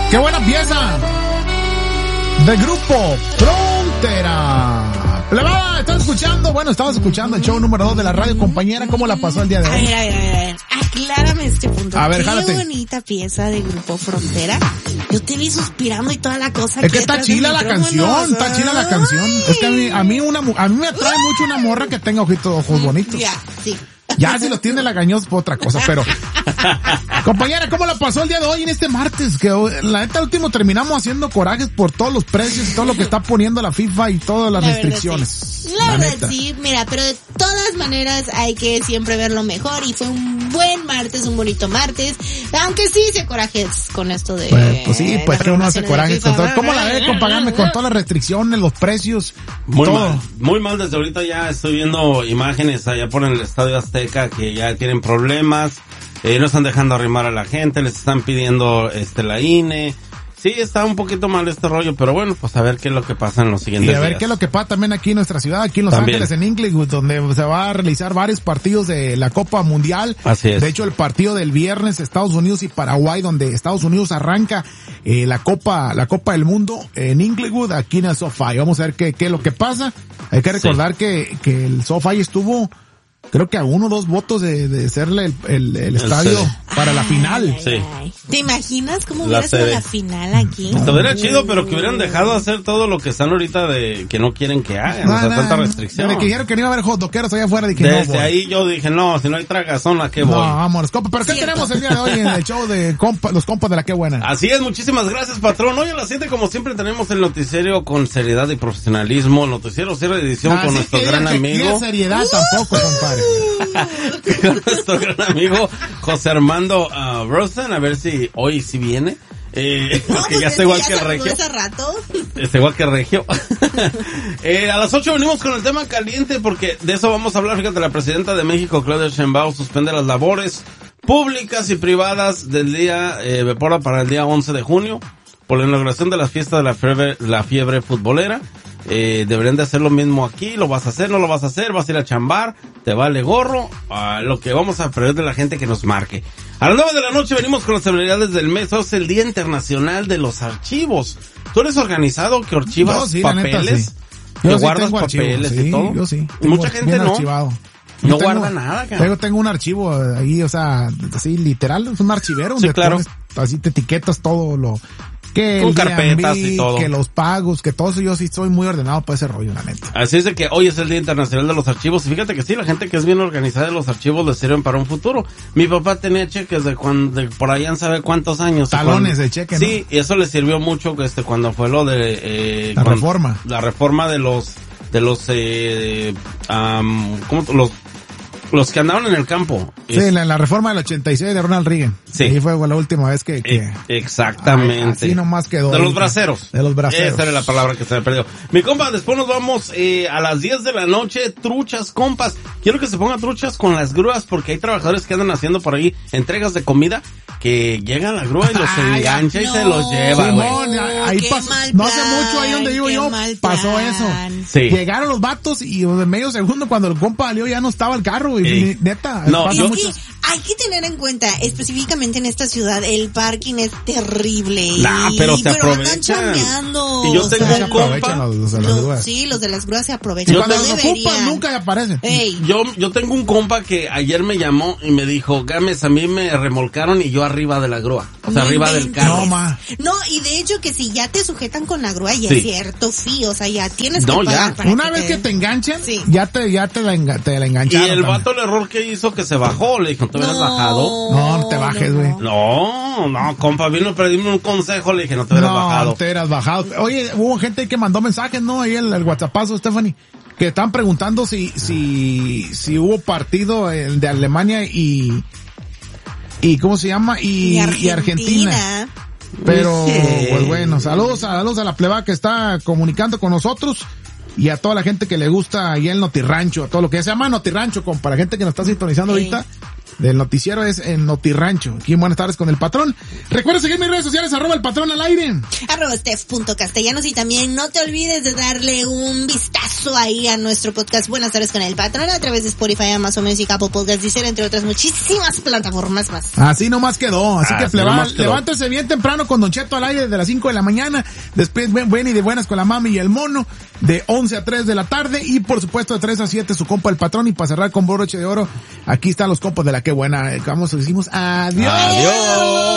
¡Qué buena pieza! Del grupo Frontera. Plebada, estabas escuchando el show número 2 de la radio, compañera. ¿Cómo la pasó el día de hoy? A ver. Aclárame este punto. A ver, qué jálate. bonita pieza de Grupo Frontera. Yo te vi suspirando y toda la cosa. Es que está chila la canción, Es que a mí me atrae mucho una morra que tenga ojos bonitos. Ya, sí. Ya si los tiene lagañosos por otra cosa, pero... Compañera, ¿cómo la pasó el día de hoy en este martes? Que la neta, al último terminamos haciendo corajes por todos los precios y todo lo que está poniendo la FIFA y todas las restricciones. La verdad sí, mira, pero de todas maneras hay que siempre ver lo mejor y fue un buen martes, un bonito martes, aunque sí hice corajes con esto de... Pues sí, pues que uno hace corajes con todo. ¿Cómo la ve, compañerame, con todas las restricciones, los precios, todo? Muy mal, desde ahorita ya estoy viendo imágenes allá por el Estadio Azteca que ya tienen problemas. No están dejando arrimar a la gente, les están pidiendo la INE. Sí, está un poquito mal este rollo, pero bueno, pues a ver qué es lo que pasa en los siguientes días. Y a ver qué es lo que pasa también aquí en nuestra ciudad, aquí en Los Ángeles, en Inglewood, donde se va a realizar varios partidos de la Copa Mundial. Así es. De hecho, el partido del viernes, Estados Unidos y Paraguay, donde Estados Unidos arranca la Copa del Mundo en Inglewood, aquí en el SoFi. Vamos a ver qué es lo que pasa. Hay que recordar que el SoFi estuvo... creo que a 1 o 2 votos de serle el estadio para la final. Sí. ¿Te imaginas cómo hubiera sido la final aquí? Estaría chido, pero que hubieran dejado hacer todo lo que están ahorita de que no quieren que hagan, tanta restricción. Me dijeron que no iba a haber hotdoqueros allá afuera. Dije, desde ahí yo dije, no, si no hay tragazón, ¿a qué voy? No, vámonos, compa. ¿Pero qué tenemos el día de hoy en el show de los compas de la Qué Buena? Así es, muchísimas gracias, patrón. Hoy a las 7, como siempre, tenemos el noticiero con seriedad y profesionalismo. El noticiero cierre de edición con nuestro gran amigo. No seriedad tampoco, compadre. Con nuestro gran amigo José Armando Rosen, a ver si hoy sí viene. Porque ya está igual que el Regio. Está igual que el Regio. A las 8 venimos con el tema caliente, porque de eso vamos a hablar. Fíjate, la presidenta de México, Claudia Sheinbaum, suspende las labores públicas y privadas del día para el día 11 de junio por la inauguración de las fiestas de la fiebre futbolera. Deberían de hacer lo mismo aquí. ¿Lo vas a hacer? ¿No lo vas a hacer? ¿Vas a ir a chambar? ¿Te vale gorro? Lo que vamos a pedir de la gente que nos marque. A las 9 de la noche venimos con las celebridades del mes. Es el Día Internacional de los Archivos. ¿Tú eres organizado que archivas papeles? ¿Que guardas papeles y todo? Yo sí. Mucha gente no. Archivado. No guarda nada, cara. Tengo un archivo ahí, o sea, así literal, es un archivero. Sí, claro. Así te etiquetas todo lo... que con carpetas y todo. Que los pagos, que todo eso, yo sí soy muy ordenado para ese rollo, la neta. Así es de que hoy es el Día Internacional de los Archivos, y fíjate que sí, la gente que es bien organizada de los archivos les sirven para un futuro. Mi papá tenía cheques de por allá en sabe cuántos años. Talones de cheque, ¿no? Sí, y eso le sirvió mucho cuando fue lo de reforma. La reforma de los que andaban en el campo. Sí, la reforma del 86 de Ronald Reagan. Sí. Ahí fue la última vez que exactamente. Así nomás quedó. De los braceros. De los braceros. Esa era la palabra que se me perdió. Mi compa, después nos vamos a las 10 de la noche, truchas, compas. Quiero que se pongan truchas con las grúas, porque hay trabajadores que andan haciendo por ahí entregas de comida, que llega la grúa y los engancha y se los lleva, güey. Ahí pasó, no hace mucho ahí donde vivo yo, pasó eso. Sí. Llegaron los vatos y en medio segundo, cuando el compa salió, ya no estaba el carro, y neta, pasa mucho. Hay que tener en cuenta, específicamente en esta ciudad, el parking es terrible. Pero se aprovechan. Andan chambeando. Y yo tengo un compa. Los de las grúas. Sí, los de las grúas se aprovechan. Y cuando los ocupan, nunca aparecen. Yo tengo un compa que ayer me llamó y me dijo, Gámez, a mí me remolcaron y yo arriba de la grúa. O sea, arriba del carro. No, y de hecho que si ya te sujetan con la grúa, ya es cierto, sí, o sea, ya tienes que pagar para una vez que te enganchan, ya te la engancharon. Y el vato, el error que hizo, que se bajó, le dijo, ¿te hubieras bajado? No te bajes, güey. No, compa, vino a pedirme un consejo, le dije, no te hubieras bajado. No te hubieras bajado. Oye, hubo gente que mandó mensajes, ¿no? Ahí el WhatsAppazo, Stephanie, que están preguntando si hubo partido de Alemania y ¿cómo se llama? Y Argentina. Pero, pues bueno, saludos a la plebada que está comunicando con nosotros, y a toda la gente que le gusta ahí el Notirrancho, a todo lo que se llama Notirrancho, para la gente que nos está sintonizando ahorita, del noticiero es en Notirrancho. Aquí en Buenas Tardes con el Patrón. Recuerda seguir mis redes sociales, @elpatrón_al_aire. @Steph.castellanos, y también no te olvides de darle un vistazo ahí a nuestro podcast Buenas Tardes con el Patrón a través de Spotify, Amazon Music, Apple Podcast, Deezer, entre otras muchísimas plataformas más. Así nomás quedó. Así que levántese bien temprano con Don Cheto al aire desde las 5 de la mañana. Después ven y de buenas con la mami y el mono de 11 a 3 de la tarde. Y por supuesto de 3 a 7 su compa el Patrón. Y para cerrar con broche de oro, aquí están los compas de la que buena. Vamos, decimos adiós. Adiós.